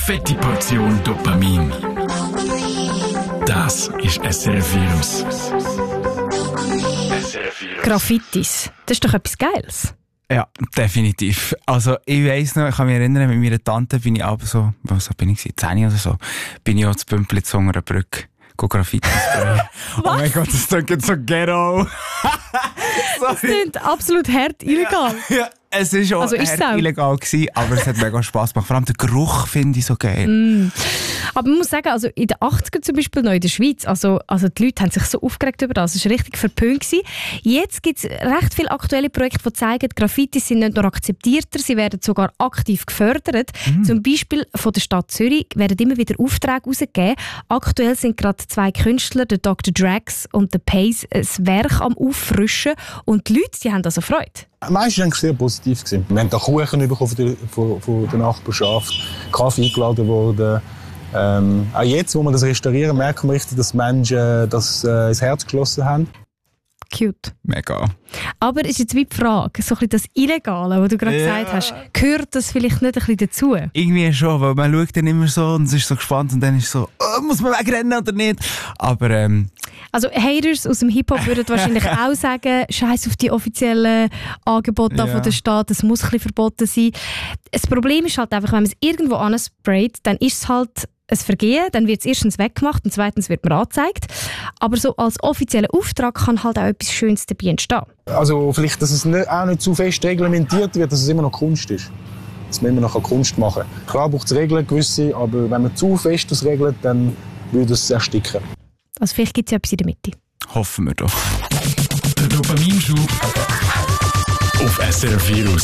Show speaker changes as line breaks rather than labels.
fette Portion Dopamin. Das ist SRF-Virus.
Graffitis, das ist doch etwas Geiles.
Ja, definitiv. Also ich weiss noch, ich kann mich erinnern, mit meiner Tante bin ich aber so, was bin ich, 10 oder so, bin ich auch zu Bümplitz unter einer Brücke. Graffiti sprayen. Oh mein Gott, das klingt so ghetto.
Das klingt absolut hart illegal.
Ja, es war auch
also
hart illegal gewesen, aber es hat mega Spass gemacht. Vor allem den Geruch finde ich so geil.
Aber man muss sagen, also in den 80ern zum Beispiel noch in der Schweiz, also die Leute haben sich so aufgeregt über das. Es war richtig verpönt gewesen. Jetzt gibt es recht viele aktuelle Projekte, die zeigen, Graffitis sind nicht nur akzeptierter, sie werden sogar aktiv gefördert. Zum Beispiel von der Stadt Zürich werden immer wieder Aufträge herausgegeben. Aktuell sind gerade 2 Künstler, der Dr. Drax und der Pace, ein Werk am Auffrischen. Und die Leute, die haben also Freude.
Meistens war es sehr positiv. Wir haben da Kuchen bekommen von der Nachbarschaft, Kaffee eingeladen worden. Auch jetzt, wo wir das restaurieren, merken wir richtig, dass die Menschen das ins Herz geschlossen haben.
Cute.
Mega.
Aber ist jetzt wie die Frage, so ein bisschen das Illegale, was du gerade gesagt hast, gehört das vielleicht nicht ein bisschen dazu?
Irgendwie schon, weil man schaut dann immer so und es ist so gespannt und dann ist es so, muss man wegrennen oder nicht? Aber
also Haters aus dem Hip-Hop würden wahrscheinlich auch sagen, scheiß auf die offiziellen Angebote von der Stadt, das muss ein bisschen verboten sein. Das Problem ist halt einfach, wenn man es irgendwo ansprayt, dann ist es halt ein Vergehen, dann wird es erstens weggemacht und zweitens wird man angezeigt. Aber so als offizieller Auftrag kann halt auch etwas Schönes dabei entstehen.
Also vielleicht, dass es auch nicht zu fest reglementiert wird, dass es immer noch Kunst ist. Dass man immer noch Kunst machen kann. Klar braucht es Regeln, gewisse, aber wenn man zu fest das regelt, dann würde es ersticken.
Also vielleicht gibt es ja etwas in der Mitte.
hoffen wir doch.
Der Dopaminschub auf SRF-Virus.